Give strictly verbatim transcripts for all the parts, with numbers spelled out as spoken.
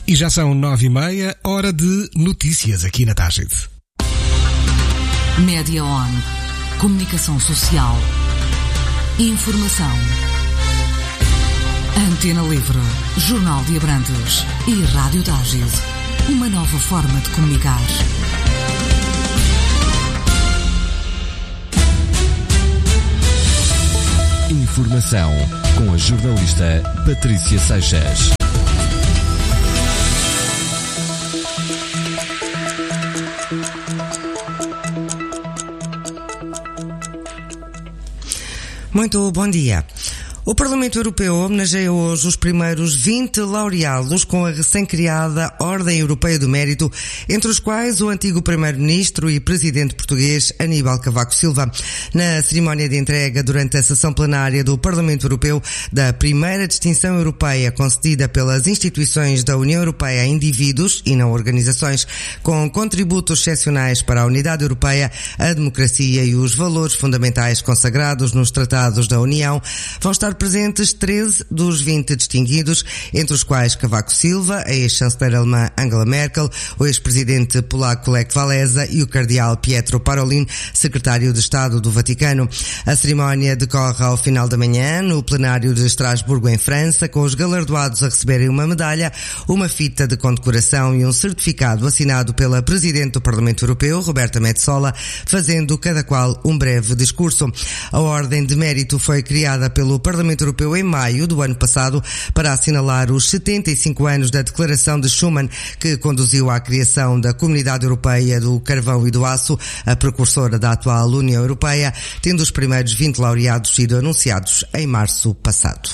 E já são nove e meia, hora de notícias aqui na Tágide. Média On. Comunicação social. Informação. Antena Livre. Jornal de Abrantes. E Rádio Tágide. Uma nova forma de comunicar. Informação com a jornalista Patrícia Seixas. Muito bom dia. O Parlamento Europeu homenageia hoje os primeiros vinte laureados com a recém-criada Ordem Europeia do Mérito, entre os quais o antigo Primeiro-Ministro e Presidente português Aníbal Cavaco Silva. Na cerimónia de entrega durante a sessão plenária do Parlamento Europeu da primeira distinção europeia concedida pelas instituições da União Europeia a indivíduos e não organizações com contributos excepcionais para a unidade europeia, a democracia e os valores fundamentais consagrados nos tratados da União, vão estar presentes treze dos vinte distinguidos, entre os quais Cavaco Silva, a ex-chanceler alemã Angela Merkel, o ex-presidente polaco Lech Walesa e o cardeal Pietro Parolin, secretário de Estado do Vaticano. A cerimónia decorre ao final da manhã, no plenário de Estrasburgo, em França, com os galardoados a receberem uma medalha, uma fita de condecoração e um certificado assinado pela Presidente do Parlamento Europeu, Roberta Metsola, fazendo cada qual um breve discurso. A Ordem de Mérito foi criada pelo Parlamento Europeu em maio do ano passado para assinalar os setenta e cinco anos da Declaração de Schuman, que conduziu à criação da Comunidade Europeia do Carvão e do Aço, a precursora da atual União Europeia, tendo os primeiros vinte laureados sido anunciados em março passado.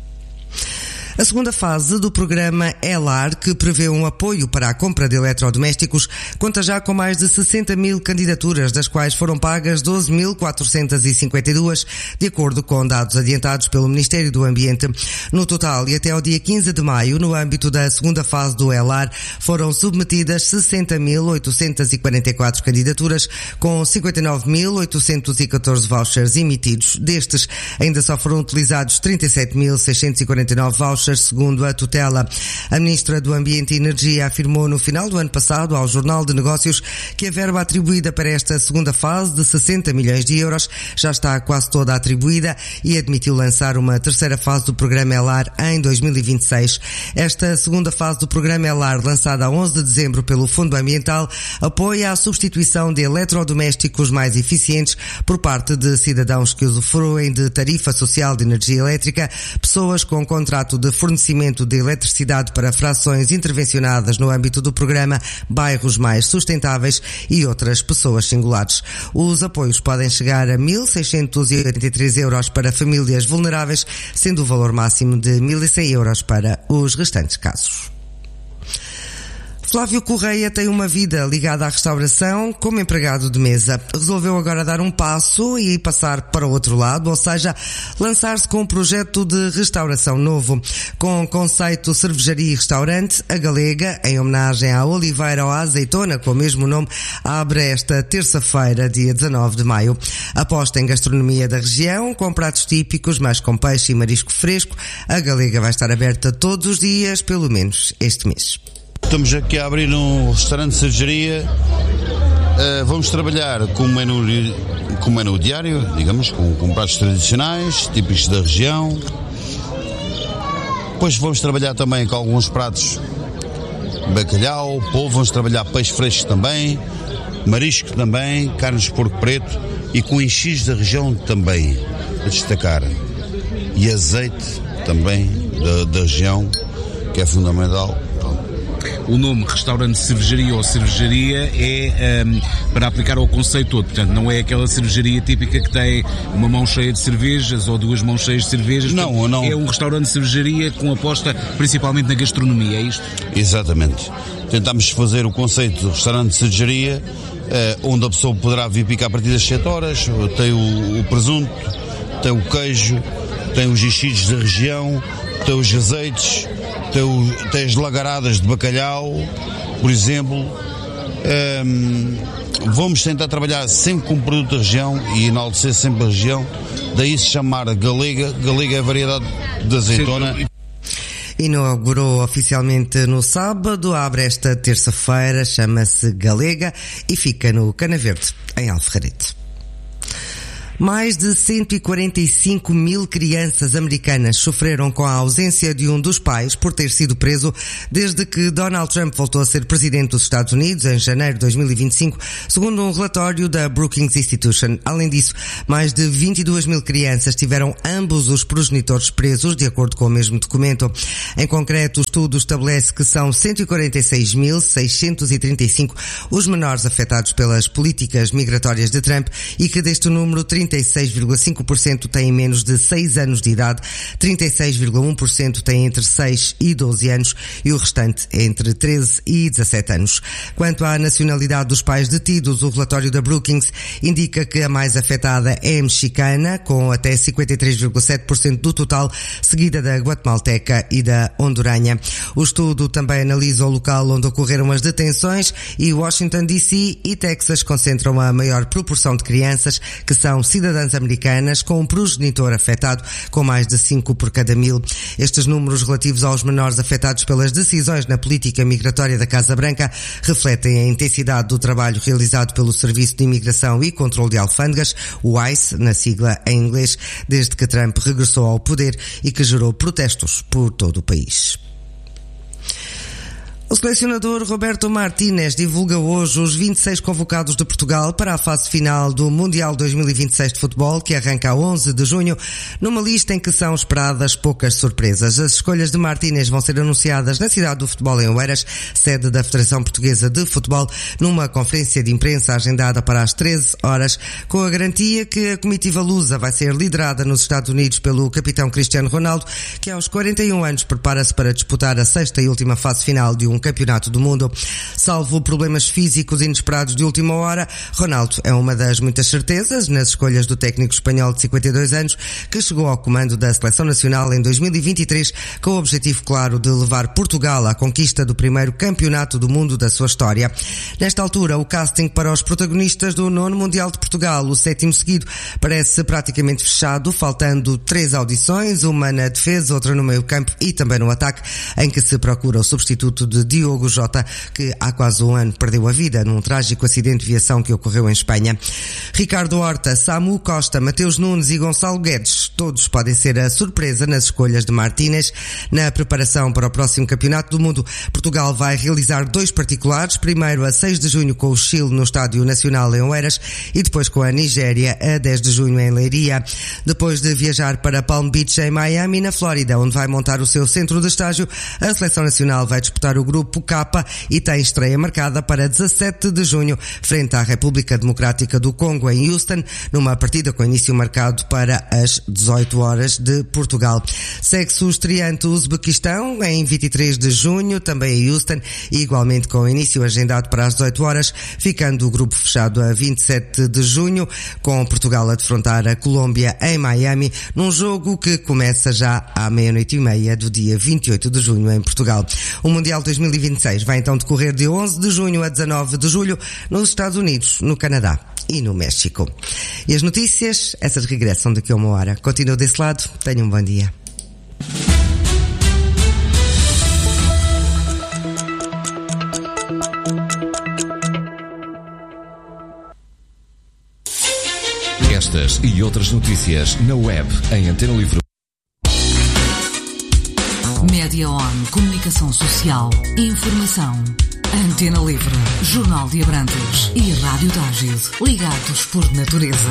A segunda fase do programa ELAR, que prevê um apoio para a compra de eletrodomésticos, conta já com mais de sessenta mil candidaturas, das quais foram pagas doze mil quatrocentas e cinquenta e duas, de acordo com dados adiantados pelo Ministério do Ambiente. No total, e até ao dia quinze de maio, no âmbito da segunda fase do ELAR, foram submetidas sessenta mil oitocentas e quarenta e quatro candidaturas, com cinquenta e nove mil oitocentos e catorze vouchers emitidos. Destes, ainda só foram utilizados trinta e sete mil seiscentos e quarenta e nove vouchers, segundo a tutela. A Ministra do Ambiente e Energia afirmou no final do ano passado ao Jornal de Negócios que a verba atribuída para esta segunda fase de sessenta milhões de euros já está quase toda atribuída e admitiu lançar uma terceira fase do programa ELAR em dois mil e vinte e seis. Esta segunda fase do programa ELAR, lançada a onze de dezembro pelo Fundo Ambiental, apoia a substituição de eletrodomésticos mais eficientes por parte de cidadãos que usufruem de tarifa social de energia elétrica, pessoas com contrato de fornecimento de eletricidade para frações intervencionadas no âmbito do programa Bairros Mais Sustentáveis e outras pessoas singulares. Os apoios podem chegar a mil seiscentos e oitenta e três euros para famílias vulneráveis, sendo o valor máximo de mil e cem euros para os restantes casos. Flávio Correia tem uma vida ligada à restauração como empregado de mesa. Resolveu agora dar um passo e passar para o outro lado, ou seja, lançar-se com um projeto de restauração novo. Com conceito cervejaria e restaurante, a Galega, em homenagem à oliveira ou à azeitona com o mesmo nome, abre esta terça-feira, dia dezanove de maio. Aposta em gastronomia da região, com pratos típicos, mas com peixe e marisco fresco, a Galega vai estar aberta todos os dias, pelo menos este mês. Estamos aqui a abrir um restaurante de cervejaria. Uh, vamos trabalhar com um menu, com um menu diário, digamos, com, com pratos tradicionais, típicos da região. Depois vamos trabalhar também com alguns pratos bacalhau, polvo, vamos trabalhar peixe fresco também, marisco também, carnes de porco preto e com enchidos da região também, a destacar. E azeite também da, da região, que é fundamental. O nome restaurante cervejaria ou cervejaria é um, para aplicar ao conceito todo, portanto não é aquela cervejaria típica que tem uma mão cheia de cervejas ou duas mãos cheias de cervejas. Não, portanto, não. É um restaurante de cervejaria com aposta principalmente na gastronomia, é isto? Exatamente. Tentamos fazer o conceito de restaurante de cervejaria, eh, onde a pessoa poderá vir picar a partir das sete horas, tem o, o presunto, tem o queijo, tem os enchidos da região, tem os azeites, tem, o, tem as lagaradas de bacalhau, por exemplo. Um, vamos tentar trabalhar sempre com produto da região e enaltecer sempre a região, daí se chamar Galega. Galega é a variedade de azeitona. Inaugurou oficialmente no sábado, abre esta terça-feira, chama-se Galega e fica no Cana Verde, em Alferrarete. Mais de cento e quarenta e cinco mil crianças americanas sofreram com a ausência de um dos pais por ter sido preso desde que Donald Trump voltou a ser presidente dos Estados Unidos em janeiro de dois mil e vinte e cinco, segundo um relatório da Brookings Institution. Além disso, mais de vinte e duas mil crianças tiveram ambos os progenitores presos, de acordo com o mesmo documento. Em concreto, o estudo estabelece que são cento e quarenta e seis mil, seiscentos e trinta e cinco os menores afetados pelas políticas migratórias de Trump e que deste número, trinta e seis vírgula cinco por cento têm menos de seis anos de idade, trinta e seis vírgula um por cento têm entre seis e doze anos e o restante entre treze e dezassete anos. Quanto à nacionalidade dos pais detidos, o relatório da Brookings indica que a mais afetada é mexicana, com até cinquenta e três vírgula sete por cento do total, seguida da guatemalteca e da honduranha. O estudo também analisa o local onde ocorreram as detenções e Washington D C e Texas concentram a maior proporção de crianças que são cidadãs americanas com um progenitor afetado, com mais de cinco por cada mil. Estes números relativos aos menores afetados pelas decisões na política migratória da Casa Branca refletem a intensidade do trabalho realizado pelo Serviço de Imigração e Controlo de Alfândegas, o ICE, na sigla em inglês, desde que Trump regressou ao poder e que gerou protestos por todo o país. O selecionador Roberto Martínez divulga hoje os vinte e seis convocados de Portugal para a fase final do Mundial dois mil e vinte e seis de futebol, que arranca a onze de junho, numa lista em que são esperadas poucas surpresas. As escolhas de Martínez vão ser anunciadas na cidade do futebol em Oeiras, sede da Federação Portuguesa de Futebol, numa conferência de imprensa agendada para as treze horas, com a garantia que a comitiva lusa vai ser liderada nos Estados Unidos pelo capitão Cristiano Ronaldo, que aos quarenta e um anos prepara-se para disputar a sexta e última fase final de um Campeonato do Mundo. Salvo problemas físicos inesperados de última hora, Ronaldo é uma das muitas certezas nas escolhas do técnico espanhol de cinquenta e dois anos, que chegou ao comando da Seleção Nacional em dois mil e vinte e três com o objetivo claro de levar Portugal à conquista do primeiro Campeonato do Mundo da sua história. Nesta altura, o casting para os protagonistas do nono Mundial de Portugal, o sétimo seguido, parece praticamente fechado, faltando três audições, uma na defesa, outra no meio-campo e também no ataque, em que se procura o substituto de Diogo Jota, que há quase um ano perdeu a vida num trágico acidente de viação que ocorreu em Espanha. Ricardo Horta, Samu Costa, Mateus Nunes e Gonçalo Guedes, todos podem ser a surpresa nas escolhas de Martínez. Na preparação para o próximo Campeonato do Mundo, Portugal vai realizar dois particulares, primeiro a seis de junho com o Chile no Estádio Nacional em Oeiras e depois com a Nigéria a dez de junho em Leiria. Depois de viajar para Palm Beach em Miami, na Flórida, onde vai montar o seu centro de estágio, a Seleção Nacional vai disputar o grupo K e tem estreia marcada para dezassete de junho frente à República Democrática do Congo em Houston, numa partida com início marcado para as dezoito horas de Portugal. Segue-se o estreante Uzbequistão em vinte e três de junho, também em Houston, e igualmente com início agendado para as dezoito horas, ficando o grupo fechado a vinte e sete de junho, com Portugal a defrontar a Colômbia em Miami, num jogo que começa já à meia-noite e meia do dia vinte e oito de junho em Portugal. O Mundial dois mil e vinte e seis vai então decorrer de onze de junho a dezanove de julho nos Estados Unidos, no Canadá e no México. E as notícias, essas regressam daqui a uma hora. Continuo desse lado, tenham um bom dia. Estas e outras notícias na web em Antena Livre. Média On, comunicação social, informação. Antena Livre, Jornal de Abrantes e Rádio Tágil, ligados por natureza.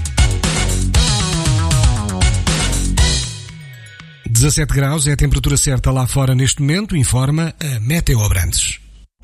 dezassete graus é a temperatura certa lá fora neste momento, informa a Meteo Abrantes.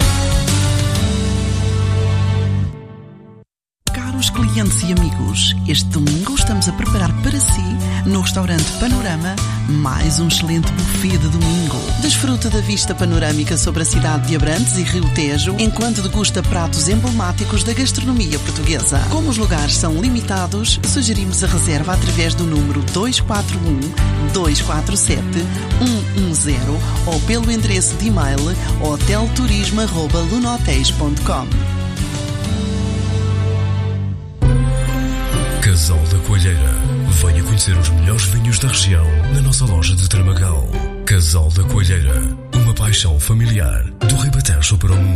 Caros clientes e amigos, este domingo estamos a preparar para si, no restaurante Panorama, mais um excelente buffet de domingo. Desfruta da vista panorâmica sobre a cidade de Abrantes e Rio Tejo, enquanto degusta pratos emblemáticos da gastronomia portuguesa. Como os lugares são limitados, sugerimos a reserva através do número dois quatro um, dois quatro sete, um um zero ou pelo endereço de e-mail hotelturismo arroba lunotéis ponto com. Casal da Coalheira. Venha conhecer os melhores vinhos da região na nossa loja de Tramagal. Casal da Coalheira. Uma paixão familiar do Ribatejo para o mundo.